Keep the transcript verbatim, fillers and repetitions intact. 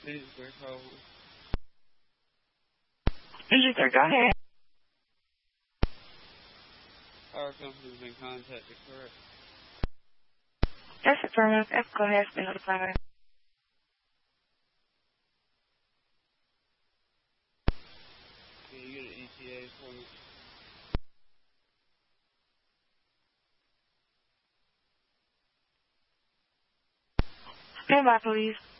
We're told. Yes, sir. Go ahead. Our company's been contacted, correct? That's affirmative. Echo has been notified. Can you get an E T A for me? Stand by, please.